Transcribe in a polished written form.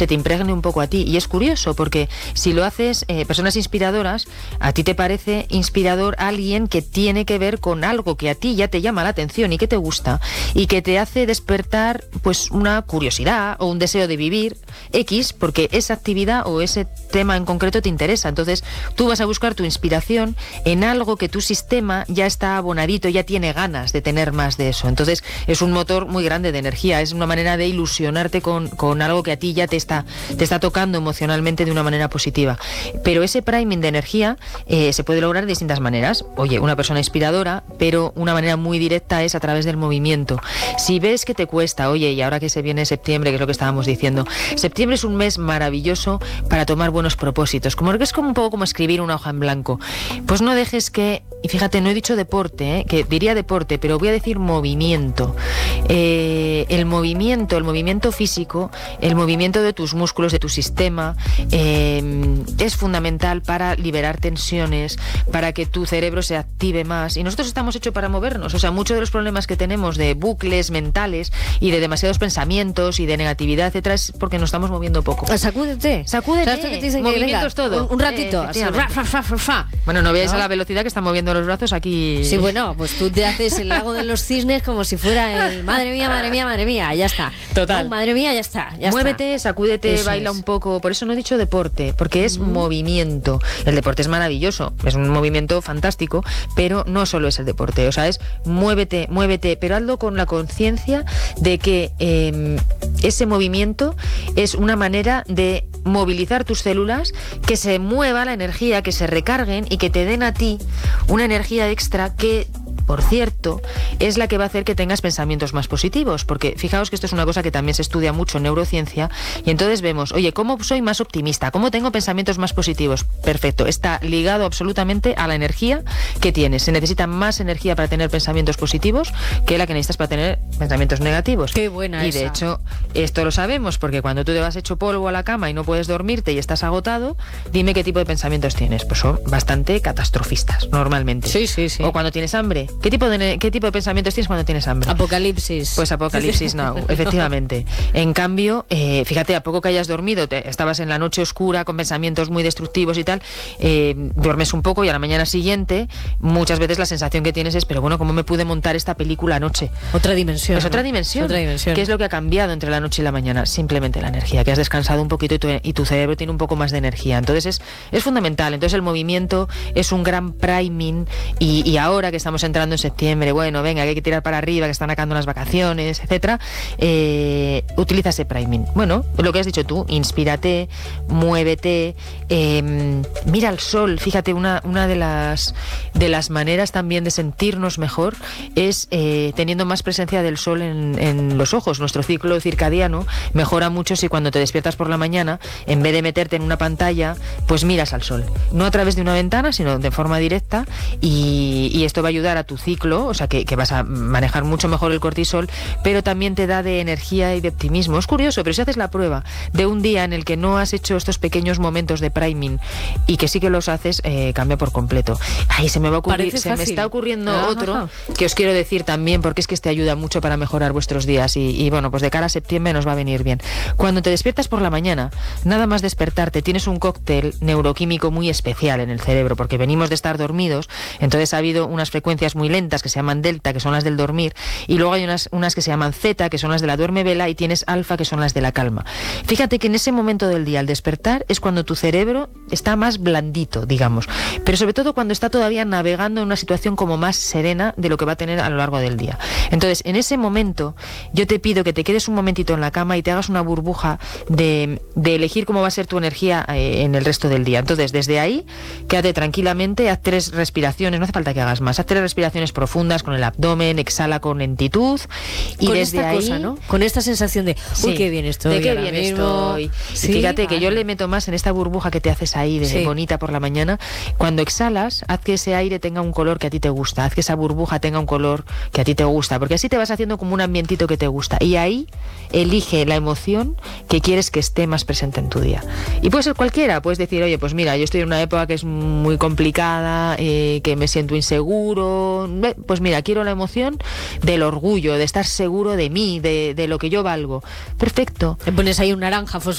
se te impregne un poco a ti. Y es curioso porque si lo haces, personas inspiradoras, a ti te parece inspirador alguien que tiene que ver con algo que a ti ya te llama la atención y que te gusta y que te hace despertar pues una curiosidad o un deseo de vivir X, porque esa actividad o ese tema en concreto te interesa. Entonces tú vas a buscar tu inspiración en algo que tu sistema ya está abonadito, ya tiene ganas de tener más de eso. Entonces es un motor muy grande de energía, es una manera de ilusionarte con algo que a ti ya te está tocando emocionalmente de una manera positiva. Pero ese priming de energía se puede lograr de distintas maneras. Oye, una persona inspiradora, pero una manera muy directa es a través del movimiento. Si ves que te cuesta, oye, y ahora que se viene septiembre, que es lo que estábamos diciendo, septiembre es un mes maravilloso para tomar buenos propósitos, como que es como un poco como escribir una hoja en blanco. Pues no dejes que, y fíjate, no he dicho deporte, que diría deporte, pero voy a decir movimiento. El movimiento físico, el movimiento de tus músculos, de tu sistema, es fundamental para liberar tensiones, para que tu cerebro se active más. Y nosotros estamos hechos para movernos. O sea, muchos de los problemas que tenemos de bucles mentales y de demasiados pensamientos y de negatividad, etcétera, es porque nos estamos moviendo poco. Sacúdete. Movimiento es todo. Un ratito. Bueno, no veáis a la velocidad que están moviendo los brazos aquí. Sí, bueno, pues tú te haces el lago de los cisnes como si fuera el madre mía, ya está. Total. Oh, madre mía, ya está. Muévete, sacúdete, eso baila un poco. Por eso no he dicho deporte, porque es movimiento. El deporte es maravilloso, es un movimiento fantástico, pero no solo es el deporte. O sea, es muévete, pero hazlo con la conciencia de que ese movimiento es una manera de movilizar tus células, que se mueva la energía, que se recarguen y que te den a ti una energía extra que, por cierto, es la que va a hacer que tengas pensamientos más positivos, porque fijaos que esto es una cosa que también se estudia mucho en neurociencia, y entonces vemos, oye, ¿cómo soy más optimista? ¿Cómo tengo pensamientos más positivos? Perfecto, está ligado absolutamente a la energía que tienes. Se necesita más energía para tener pensamientos positivos que la que necesitas para tener pensamientos negativos. Qué buena y de hecho, esto lo sabemos, porque cuando tú te vas hecho polvo a la cama y no puedes dormirte y estás agotado, dime qué tipo de pensamientos tienes. Pues son bastante catastrofistas, normalmente. Sí. O cuando tienes hambre. ¿Qué tipo de pensamientos tienes cuando tienes hambre? Apocalipsis. Pues apocalipsis now, efectivamente. En cambio, fíjate, a poco que hayas dormido, estabas en la noche oscura con pensamientos muy destructivos y tal, duermes un poco y a la mañana siguiente muchas veces la sensación que tienes es, pero bueno, ¿cómo me pude montar esta película anoche? Otra dimensión. Es otra dimensión. ¿Qué es lo que ha cambiado entre la noche y la mañana? Simplemente la energía, que has descansado un poquito y tu cerebro tiene un poco más de energía. Entonces es fundamental. Entonces el movimiento es un gran priming y ahora que estamos entrando en septiembre, bueno, venga, que hay que tirar para arriba, que están acabando las vacaciones, etcétera, utiliza ese priming. Bueno, lo que has dicho tú, inspírate, muévete, mira al sol. Fíjate, una de las maneras también de sentirnos mejor es teniendo más presencia del sol en los ojos. Nuestro ciclo circadiano mejora mucho si cuando te despiertas por la mañana, en vez de meterte en una pantalla, pues miras al sol. No a través de una ventana, sino de forma directa, y esto va a ayudar a tu ciclo, o sea que vas a manejar mucho mejor el cortisol, pero también te da de energía y de optimismo. Es curioso, pero si haces la prueba de un día en el que no has hecho estos pequeños momentos de priming y que sí que los haces, cambia por completo. Ay, se me está ocurriendo otro que os quiero decir también, porque es que este ayuda mucho para mejorar vuestros días y bueno, pues de cara a septiembre nos va a venir bien. Cuando te despiertas por la mañana, nada más despertarte, tienes un cóctel neuroquímico muy especial en el cerebro, porque venimos de estar dormidos, entonces ha habido unas frecuencias muy lentas que se llaman delta, que son las del dormir, y luego hay unas que se llaman zeta, que son las de la duerme vela, y tienes alfa, que son las de la calma. Fíjate que en ese momento del día, al despertar, es cuando tu cerebro está más blandito, digamos, pero sobre todo cuando está todavía navegando en una situación como más serena de lo que va a tener a lo largo del día. Entonces, en ese momento, yo te pido que te quedes un momentito en la cama y te hagas una burbuja de elegir cómo va a ser tu energía en el resto del día. Entonces, desde ahí, quédate tranquilamente, haz 3 respiraciones, no hace falta que hagas más, haz 3 respiraciones profundas con el abdomen, exhala con lentitud y con desde esta ahí cosa, ¿no? Con esta sensación de uy, qué bien estoy, de qué bien estoy. Sí, fíjate que yo le meto más en esta burbuja que te haces ahí de bonita por la mañana. Cuando exhalas, haz que ese aire tenga un color que a ti te gusta, haz que esa burbuja tenga un color que a ti te gusta, porque así te vas haciendo como un ambientito que te gusta, y ahí elige la emoción que quieres que esté más presente en tu día. Y puede ser cualquiera, puedes decir, oye, pues mira, yo estoy en una época que es muy complicada, que me siento inseguro, pues mira, quiero la emoción del orgullo, de estar seguro de mí, de lo que yo valgo. Perfecto. Te pones ahí un naranja